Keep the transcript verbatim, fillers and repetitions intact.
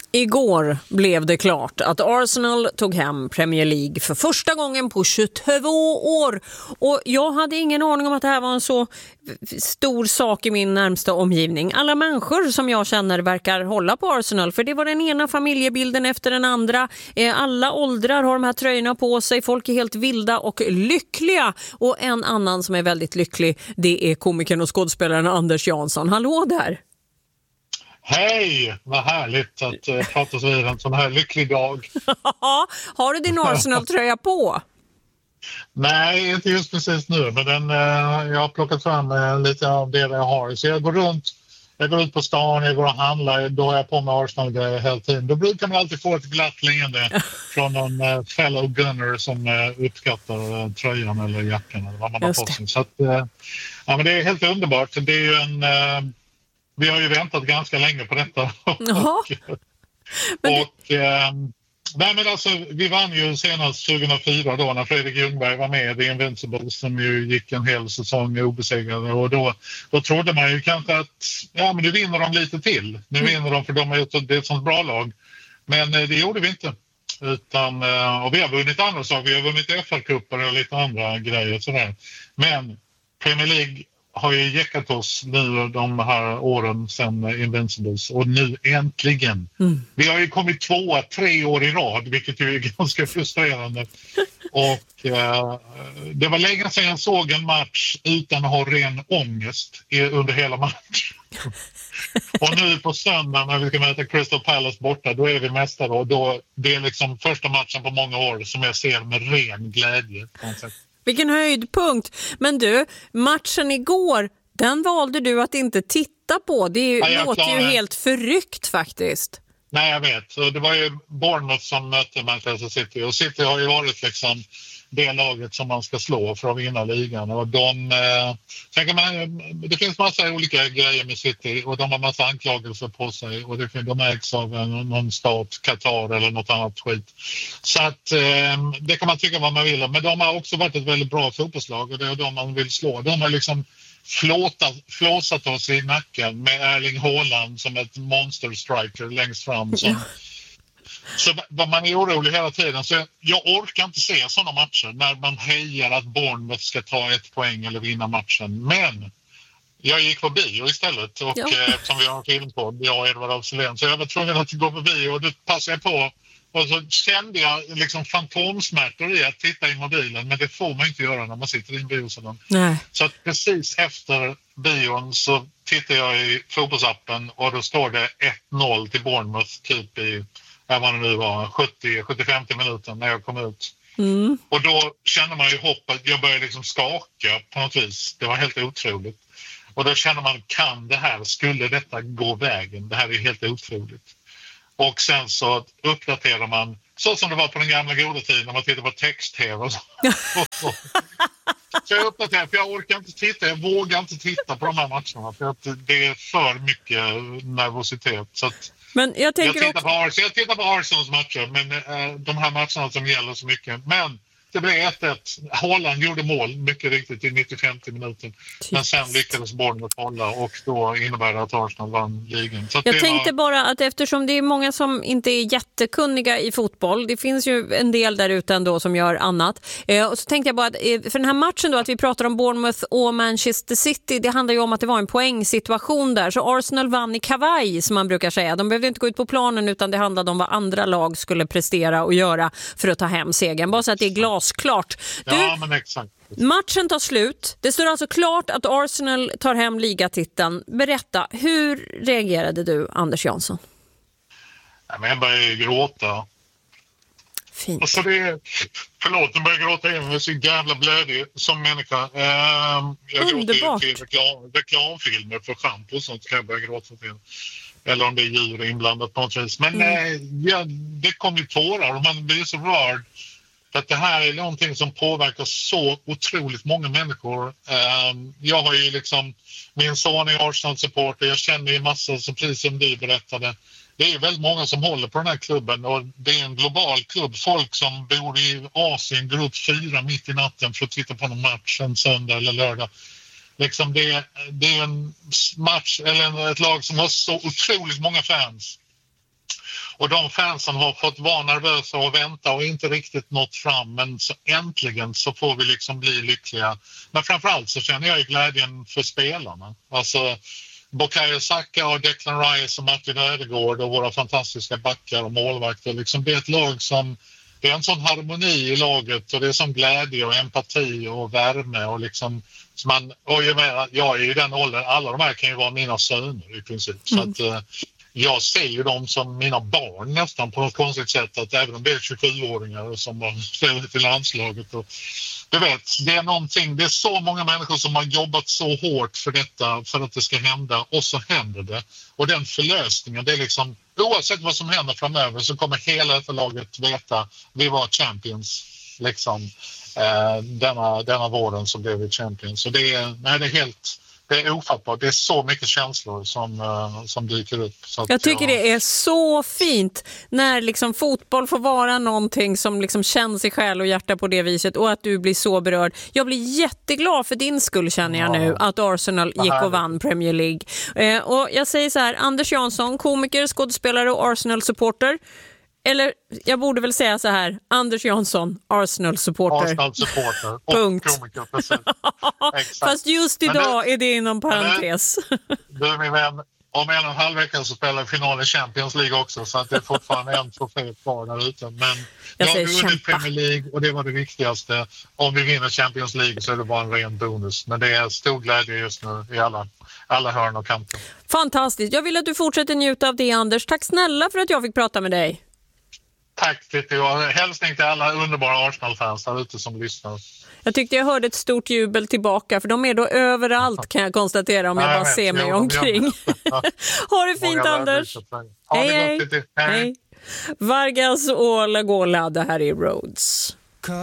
Igår blev det klart att Arsenal tog hem Premier League för första gången på tjugotvå år. Och jag hade ingen aning om att det här var en så stor sak i min närmsta omgivning. Alla människor som jag känner verkar hålla på Arsenal, för det var den ena familjebilden efter den andra. Alla åldrar har de här tröjorna på sig. Folk är helt vilda och lyckliga. Och en annan som är väldigt lycklig, det är komikern och skådespelaren Anders Jansson. Hallå där! Hej, vad härligt att uh, pratas vid en sån här lycklig dag. Har du din Arsenal-tröja på? Nej, inte just precis nu, men den, uh, jag har plockat fram uh, lite av det jag har. Så jag går runt, jag går ut på stan, jag går och handlar, då har jag på mig Arsenal-grejer hela tiden. Då brukar man alltid få ett glatt leende från någon uh, fellow gunner som uh, uppskattar uh, tröjan eller jackan eller vad man har på sig. Så att, uh, ja, men det är helt underbart. Det är ju en... Uh, Vi har ju väntat ganska länge på detta. Jaha. Men det... och, eh, nej men alltså, vi vann ju senast tjugohundrafyra då när Fredrik Ljungberg var med i Invincibles som ju gick en hel säsong obesegrade. Och då, då trodde man ju kanske att ja, men nu vinner de lite till. Nu mm. vinner de för de är ett, det är ett sånt bra lag. Men eh, det gjorde vi inte. Utan, eh, och vi har vunnit andra saker. Vi har vunnit F A-cuper och lite andra grejer. Sådär. Men Premier League har ju jäckat oss nu de här åren sedan Invincibles och nu äntligen. Mm. Vi har ju kommit tvåa tre år i rad, vilket ju är ganska frustrerande. Och eh, det var länge sedan jag såg en match utan att ha ren ångest under hela matchen. Och nu på söndag när vi ska möta Crystal Palace borta, då är vi mästare och då, det är liksom första matchen på många år som jag ser med ren glädje på något sätt. Vilken höjdpunkt. Men du, matchen igår, den valde du att inte titta på. Det ja, låter ju helt förryckt faktiskt. Nej, jag vet. Så det var ju Bournemouth som mötte Manchester City. Och City har ju varit liksom det laget som man ska slå för att vinna ligan. Och de, eh, sen kan man, det finns massa olika grejer med City och de har massa anklagelser på sig. Och det, de ägs av en, någon stat, Qatar eller något annat skit. Så att eh, det kan man tycka vad man vill. Men de har också varit ett väldigt bra fotbollslag och det är de man vill slå. De har liksom flåtat, flåsat oss i nacken med Erling Haaland som ett monster striker längst fram som... Så vad man är orolig hela tiden. Så jag orkar inte se sådana matcher när man hejar att Bournemouth ska ta ett poäng eller vinna matchen. Men jag gick på bio istället och ja. eh, som vi har en film på, jag och Edvard Afselén. Så jag var tvungen att gå på bio och då passade jag på. Och så kände jag liksom fantomsmärtor i att titta i mobilen. Men det får man inte göra när man sitter i en biosalong. Så att precis efter bion så tittar jag i fotbollsappen och då står det ett noll till Bournemouth typ i... Här var det nu var sjuttio till femtio minuter när jag kom ut. Mm. Och då känner man ju hoppet, jag började liksom skaka på något vis. Det var helt otroligt. Och då känner man, kan det här, skulle detta gå vägen? Det här är helt otroligt. Och sen så uppdaterar man, så som det var på den gamla goda tiden när man tittar på text-tv och så. Så jag uppdaterar, för jag orkar inte titta, jag vågar inte titta på de här matcherna. För att det är för mycket nervositet. Så att Men jag, tänker jag, tittar på Ars- jag tittar på Arsenals matcher, men äh, de här matcherna som gäller så mycket. Men det blev ett ett. Haaland gjorde mål, mycket riktigt, i nittiofem minuter. Men sen lyckades Bournemouth hålla och då innebär det att Arsenal vann ligan. Så jag det tänkte var... bara att eftersom det är många som inte är jättekunniga i fotboll, det finns ju en del där ute ändå som gör annat. Eh, och så tänkte jag bara att eh, för den här matchen då, att vi pratar om Bournemouth och Manchester City, det handlar ju om att det var en poängsituation där. Så Arsenal vann i kavaj, som man brukar säga. De behövde inte gå ut på planen utan det handlade om vad andra lag skulle prestera och göra för att ta hem segern. Bara så att det är glasklart. Du, ja, men exakt. Matchen tar slut. Det står alltså klart att Arsenal tar hem ligatiteln. Berätta, hur reagerade du, Anders Jansson? Ja, men jag började gråta. Fint. Alltså det, förlåt, jag började gråta igen. Jag är så jävla blödig som människa. Uh, jag Underbart. gråter till reklam, reklamfilmer för shampoo och sånt kan jag börja gråta till. Eller om det är djur inblandat på något vis. Men mm. uh, ja, det kom ju tårar och man blir så rörd. För att det här är någonting som påverkar så otroligt många människor. Jag har ju liksom, min son är Arsenal-supporter, jag känner ju massa, så precis som du berättade. Det är väldigt många som håller på den här klubben och det är en global klubb. Folk som bor i Asien går upp fyra mitt i natten för att titta på någon match en söndag eller lördag. Liksom det, det är en match eller ett lag som har så otroligt många fans. Och de fansen har fått vara nervösa och vänta och inte riktigt nått fram. Men så äntligen så får vi liksom bli lyckliga. Men framförallt så känner jag ju glädjen för spelarna. Alltså Bukayo Saka och Declan Rice och Martin Ödegård och våra fantastiska backar och målvakter. Liksom det är ett lag som... Det är en sån harmoni i laget och det är sån glädje och empati och värme och liksom... Så man, och jag, menar, jag är ju den åldern, alla de här kan ju vara mina söner i princip. Mm. Så att... Eh, jag ser ju dem som mina barn nästan på något konstigt sätt, att även om det är tjugosju-åringar som har spelat i landslaget. Och, du vet, det är någonting, det är så många människor som har jobbat så hårt för detta, för att det ska hända, och så händer det. Och den förlösningen, det är liksom, oavsett vad som händer framöver så kommer hela detta laget veta, vi var champions liksom, eh, denna, denna våren som blev vi champions. Så det är, nej, det är helt... Det är ofattbart. Det är så mycket känslor som, uh, som dyker upp. Så jag tycker jag... det är så fint när liksom fotboll får vara någonting som liksom känns i själ och hjärta på det viset, och att du blir så berörd. Jag blir jätteglad för din skull, känner jag ja. nu, att Arsenal gick och vann Premier League. Eh, och jag säger så här, Anders Jansson, komiker, skådespelare och Arsenal-supporter. Eller jag borde väl säga så här, Anders Jansson, Arsenal-supporter. Arsenal-supporter och punkt. Komiker, precis. Fast just idag det, är det inom parentes. Du, min vän, om en och en halv vecka så spelar final i Champions League också, så att det är fortfarande en trofé kvar där ute. Men jag har vunnit Premier League och det var det viktigaste. Om vi vinner Champions League så är det bara en ren bonus. Men det är stor glädje just nu i alla, alla hörn och kanter. Fantastiskt. Jag vill att du fortsätter njuta av det, Anders. Tack snälla för att jag fick prata med dig. Tack Titti, och hälsning till alla underbara Arsenal-fans där ute som lyssnar. Jag tyckte jag hörde ett stort jubel tillbaka, för de är då överallt, kan jag konstatera om jag, jag bara vet, ser mig jo, omkring. Ha det fint, Anders. Ha det gott, Titti. Hej. Hej. Vargas och Lagola, det här är Rhodes.